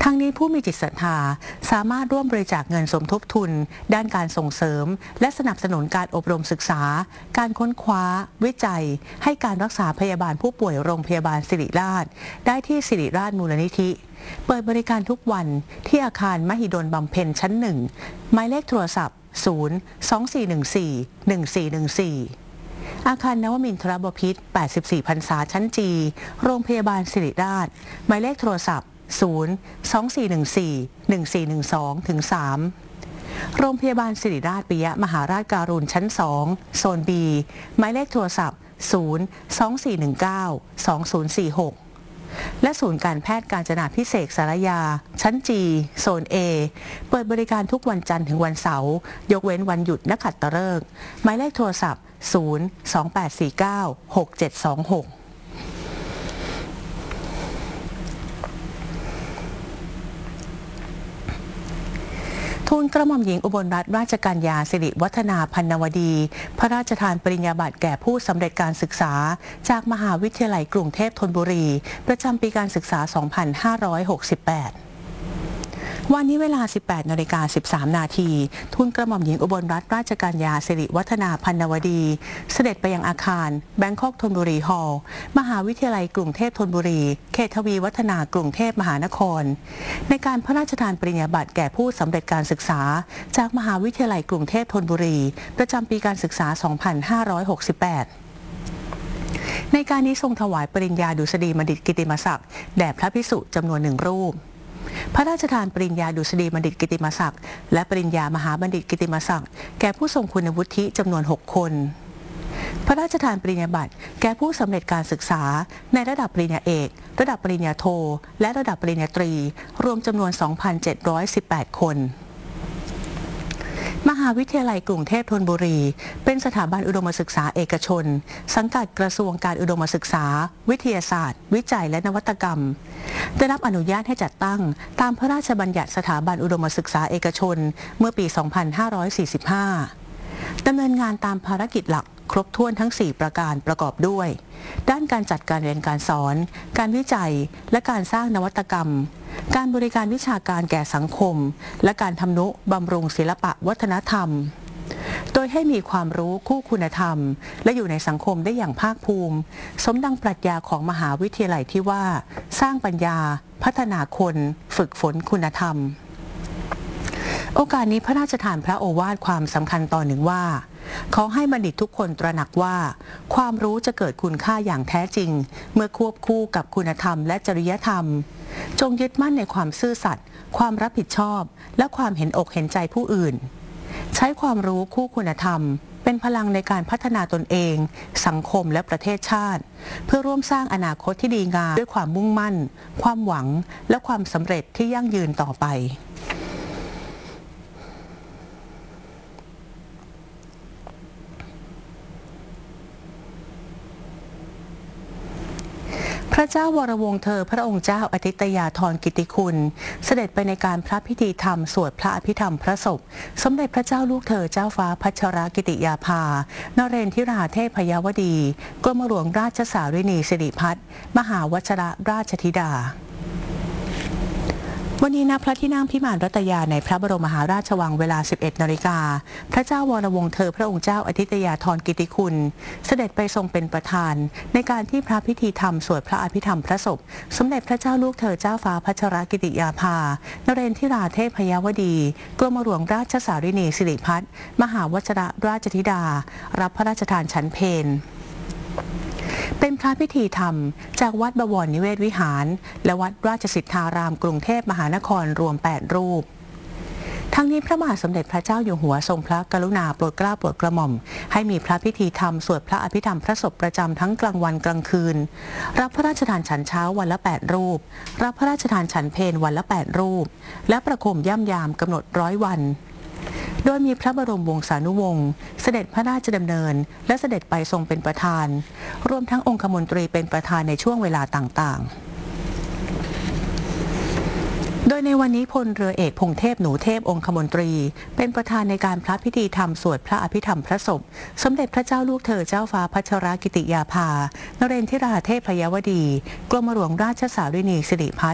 ทั้งนี้ผู้มีจิตศรัทธาสามารถร่วมบริจาคเงินสมทบทุนด้านการส่งเสริมและสนับสนุนการอบรมศึกษาการค้นคว้าวิจัยให้การรักษาพยาบาลผู้ป่วยโรงพยาบาลศิริราชได้ที่ศิริราชมูลนิธิเปิดบริการทุกวันที่อาคารมหิดลบำเพ็ญชั้น 1หมายเลขโทรศัพท์024141414อาคารนวมินทรบพิตร84พรรษาชั้นจีโรงพยาบาลศิริราชหมายเลขโทรศัพท์024141412-3โรงพยาบาลศิริราชปิยมหาราชการุณชั้น 2โซน B หมายเลขโทรศัพท์024192046และศูนย์การแพทย์กาญจนาภิเษกสารยาชั้น G โซน A เปิดบริการทุกวันจันทร์ถึงวันเสาร์ยกเว้นวันหยุดนักขัตฤกษ์หมายเลขโทรศัพท์028496726ทูลกระหม่อมหญิงอุบลรัตนราชกัญญาสิริวัฒนาพันวดีพระราชทานปริญญาบัตรแก่ผู้สำเร็จการศึกษาจากมหาวิทยาลัยกรุงเทพธนบุรีประจำปีการศึกษา 2568วันนี้เวลา 18:13 นาทีทูลกระหม่อมหญิงอุบลรัตนราชกัญญาสิริวัฒนาพันวดีเสด็จไปยังอาคารแบงคอกธนบุรีฮอลล์มหาวิทยาลัยกรุงเทพธนบุรีเขตทวีวัฒนากรุงเทพมหานครในการพระราชทานปริญญาบัตรแก่ผู้สำเร็จการศึกษาจากมหาวิทยาลัยกรุงเทพธนบุรีประจำปีการศึกษา 2568ในการนี้ทรงถวายปริญญาดุษฎีบัณฑิตกิตติมศักดิ์แด่พระภิกษุจำนวน1 รูปพระราชทานปริญญาดุษฎีบัณฑิตกิตติมศักดิ์และปริญญามหาบัณฑิตกิตติมศักดิ์แก่ผู้ทรงคุณวุฒิจำนวน6 คนพระราชทานปริญญาบัตรแก่ผู้สำเร็จการศึกษาในระดับปริญญาเอกระดับปริญญาโทและระดับปริญญาตรีรวมจำนวน 2,718 คนมหาวิทยาลัยกรุงเทพธนบุรีเป็นสถาบันอุดมศึกษาเอกชนสังกัดกระทรวงการอุดมศึกษาวิทยาศาสตร์วิจัยและนวัตกรรมได้รับอนุญาตให้จัดตั้งตามพระราชบัญญัติสถาบันอุดมศึกษาเอกชนเมื่อปี 2545 ดำเนินงานตามภารกิจหลักครบถ้วนทั้ง 4 ประการประกอบด้วยด้านการจัดการเรียนการสอนการวิจัยและการสร้างนวัตกรรมการบริการวิชาการแก่สังคมและการทำนุบำรุงศิลปะวัฒนธรรมโดยให้มีความรู้คู่คุณธรรมและอยู่ในสังคมได้อย่างภาคภูมิสมดังปรัชญาของมหาวิทยาลัยที่ว่าสร้างปัญญาพัฒนาคนฝึกฝนคุณธรรมโอกาสนี้พระราชทานพระโอวาทความสำคัญตอนหนึ่งว่าขอให้บัณฑิตทุกคนตระหนักว่าความรู้จะเกิดคุณค่าอย่างแท้จริงเมื่อควบคู่กับคุณธรรมและจริยธรรมจงยึดมั่นในความซื่อสัตย์ความรับผิดชอบและความเห็นอกเห็นใจผู้อื่นใช้ความรู้คู่คุณธรรมเป็นพลังในการพัฒนาตนเองสังคมและประเทศชาติเพื่อร่วมสร้างอนาคตที่ดีงามด้วยความมุ่งมั่นความหวังและความสำเร็จที่ยั่งยืนต่อไปพระเจ้าวรวงศ์เธอพระองค์เจ้าอธิตยาธรกิติคุณเสด็จไปในการพระพิธีธรรมสวดพระอภิธรรมพระศพสมเด็จพระเจ้าลูกเธอเจ้าฟ้าพัชรกิติยาภานเรนทิราเทพยวดีกรมหลวงราชสารินีสิริพัฒน์มหาวชรราชธิดาวันนี้ณพระที่นั่งพิมานรัตยาในพระบรมมหาราชวังเวลา 11 นาฬิกาพระเจ้าวรวงศ์เธอพระองค์เจ้าอธิตยาธรกิติคุณเสด็จไปทรงเป็นประธานในการที่พระพิธีธรรมสวดพระอภิธรรมพระศพสมเด็จพระเจ้าลูกเธอเจ้าฟ้าพัชรกิติยาภานเรนทิราเทพยวดีกรมหลวงราชสารินีสิริพัฒน์มหาวชรราชธิดารับพระราชทานฉันเพลเป็นพระพิธีธรรมจากวัดบวรนิเวศวิหารและวัดราชสิทธารามกรุงเทพมหานครรวม8 รูปทั้งนี้พระบาทสมเด็จพระเจ้าอยู่หัวทรงพระกรุณาโปรดเกล้าโปรดกระหม่อมให้มีพระพิธีธรรมสวดพระอภิธรรมพระศพประจำทั้งกลางวันกลางคืนรับพระราชทานฉันเช้าวันละ8 รูปรับพระราชทานฉันเพลวันละ8 รูปและประโคมย่ำยามกำหนด100 วันโดยมีพระบรมวงศานุวงศ์เสด็จพระราชดำเนินและเสด็จไปทรงเป็นประธานรวมทั้งองคมนตรีเป็นประธานในช่วงเวลาต่างๆโดยในวันนี้พลเรือเอกพงษ์เทพหนูเทพองคมนตรีเป็นประธานในการพระพิธีธรรมสวดพระอภิธรรมพระศพสมเด็จพระเจ้าลูกเธอเจ้าฟ้าพัชรกิติยาภานเรนทิราเทพยวดีกรมหลวงราชสารินีสิริพัฒน์